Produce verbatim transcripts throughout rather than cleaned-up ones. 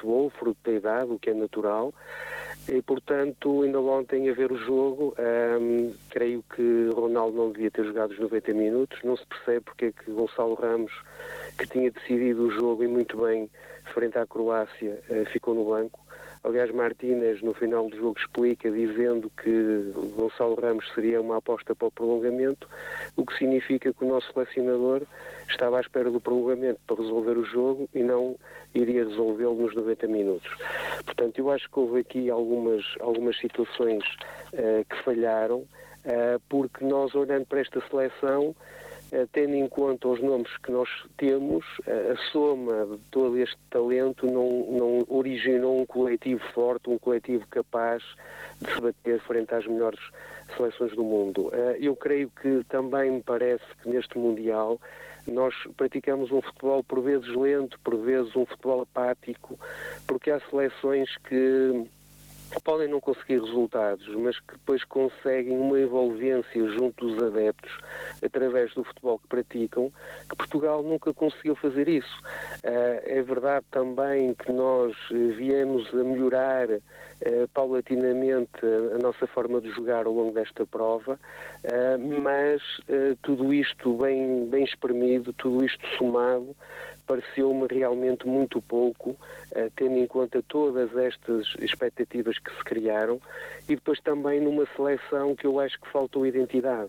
futebol, fruto da idade, o que é natural, e portanto, ainda ontem a ver o jogo, um, creio que Ronaldo não devia ter jogado os noventa minutos, não se percebe porque é que Gonçalo Ramos, que tinha decidido o jogo e muito bem frente à Croácia, uh, ficou no banco. Aliás, Martínez, no final do jogo, explica dizendo que Gonçalo Ramos seria uma aposta para o prolongamento, o que significa que o nosso selecionador estava à espera do prolongamento para resolver o jogo e não iria resolvê-lo nos noventa minutos. Portanto, eu acho que houve aqui algumas, algumas situações uh, que falharam, uh, porque nós, olhando para esta seleção, Uh, tendo em conta os nomes que nós temos, uh, a soma de todo este talento não, não originou um coletivo forte, um coletivo capaz de se bater frente às melhores seleções do mundo. Uh, eu creio que também me parece que neste Mundial nós praticamos um futebol por vezes lento, por vezes um futebol apático, porque há seleções que podem não conseguir resultados, mas que depois conseguem uma envolvência junto dos adeptos através do futebol que praticam, que Portugal nunca conseguiu fazer isso. Uh, é verdade também que nós viemos a melhorar uh, paulatinamente a, a nossa forma de jogar ao longo desta prova, uh, mas uh, tudo isto bem, bem espremido, tudo isto somado, pareceu-me realmente muito pouco, uh, tendo em conta todas estas expectativas que se criaram, e depois também numa seleção que eu acho que faltou identidade,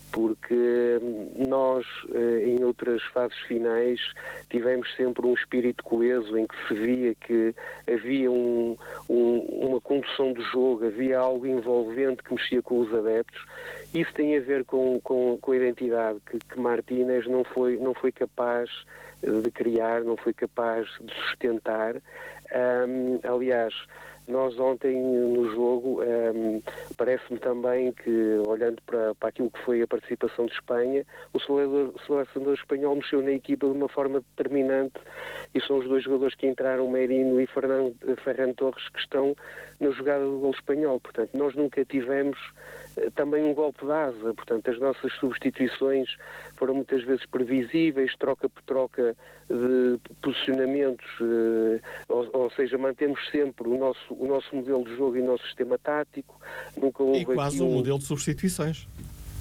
porque nós, em outras fases finais, tivemos sempre um espírito coeso em que se via que havia um, um, uma condução do jogo, havia algo envolvente que mexia com os adeptos. Isso tem a ver com, com, com a identidade que, que Martínez não foi, não foi capaz de criar, não foi capaz de sustentar. Um, aliás, nós ontem no jogo, um, parece-me também que, olhando para, para aquilo que foi a participação de Espanha, o selecionador espanhol mexeu na equipa de uma forma determinante, e são os dois jogadores que entraram, Merino e Ferran, Ferran Torres, que estão na jogada do golo espanhol. Portanto, nós nunca tivemos uh, também um golpe de asa. Portanto, as nossas substituições foram muitas vezes previsíveis, troca por troca de posicionamentos, uh, ou, ou seja, mantemos sempre o nosso o nosso modelo de jogo e o nosso sistema tático. Nunca houve e quase aqui um um modelo de substituições.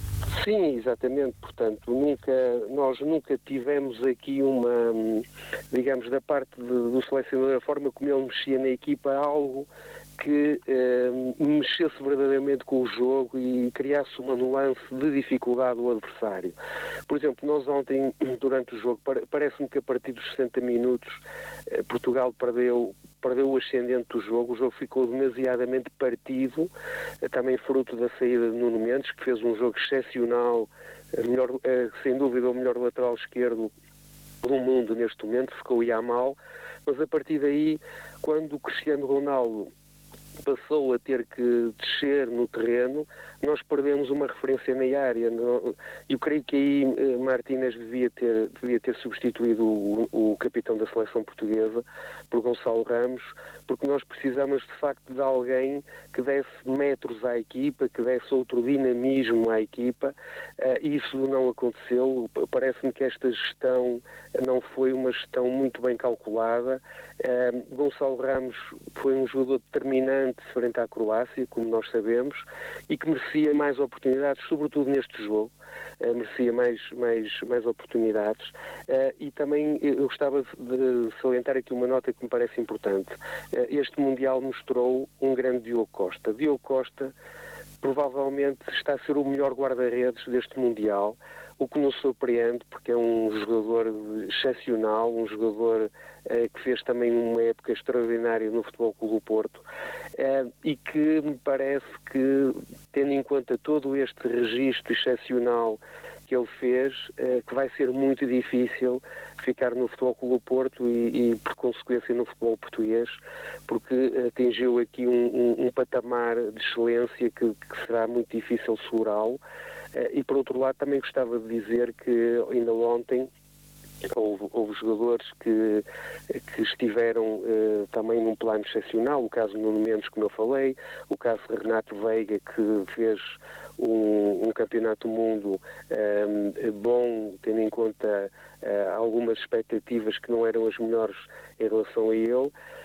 Sim, exatamente. Portanto, nunca, nós nunca tivemos aqui uma, digamos, da parte de, do selecionador, a forma como ele mexia na equipa, algo que eh, mexesse verdadeiramente com o jogo e criasse uma nuance de dificuldade do adversário. Por exemplo, nós ontem, durante o jogo, parece-me que a partir dos sessenta minutos, eh, Portugal perdeu perdeu o ascendente do jogo, o jogo ficou demasiadamente partido, também fruto da saída de Nuno Mendes, que fez um jogo excepcional, melhor, sem dúvida o melhor lateral esquerdo do mundo neste momento, ficou ia mal, mas a partir daí, quando o Cristiano Ronaldo passou a ter que descer no terreno, nós perdemos uma referência na área. Eu creio que aí Martínez devia ter, devia ter substituído o, o capitão da seleção portuguesa por Gonçalo Ramos, porque nós precisamos de facto de alguém que desse metros à equipa, que desse outro dinamismo à equipa. Uh, isso não aconteceu. Parece-me que esta gestão não foi uma gestão muito bem calculada. Uh, Gonçalo Ramos foi um jogador determinante frente à Croácia, como nós sabemos, e que merecia mais oportunidades, sobretudo neste jogo, uh, merecia mais, mais, mais oportunidades, uh, e também eu gostava de salientar aqui uma nota que me parece importante. Uh, este Mundial mostrou um grande Diogo Costa. Diogo Costa provavelmente está a ser o melhor guarda-redes deste Mundial, o que nos surpreende, porque é um jogador excepcional, um jogador eh, que fez também uma época extraordinária no Futebol Clube do Porto, eh, e que me parece que, tendo em conta todo este registro excepcional que ele fez, eh, que vai ser muito difícil ficar no Futebol Clube do Porto e, e, por consequência, no futebol português, porque atingiu aqui um, um, um patamar de excelência que, que será muito difícil segurá-lo. Eh, e, por outro lado, também gostava de dizer que ainda ontem Houve, houve jogadores que, que estiveram uh, também num plano excepcional, o caso de Nuno Mendes, como eu falei, o caso de Renato Veiga, que fez um, um campeonato do mundo um, bom, tendo em conta uh, algumas expectativas que não eram as melhores em relação a ele.